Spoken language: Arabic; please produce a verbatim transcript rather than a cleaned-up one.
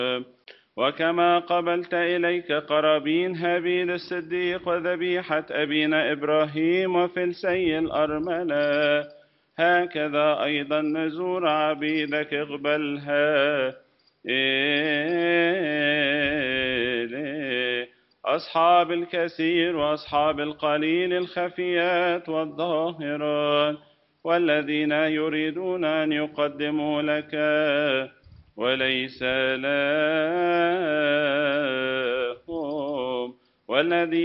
وكما قبلت إليك قرابين هابيل الصديق وذبيحة أبينا إبراهيم وفلسي الأرملة، هكذا أيضا نزور عبيدك اقبلها. إليه أصحاب الكثير وأصحاب القليل، الخفيات والظاهرات، والذين يريدون أن يقدموا لك وليس لهم، والذي